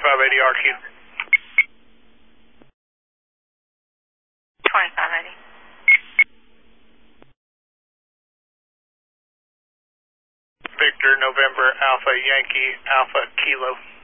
2580 RQ. 2580. Victor, November, Alpha, Yankee, Alpha, Kilo.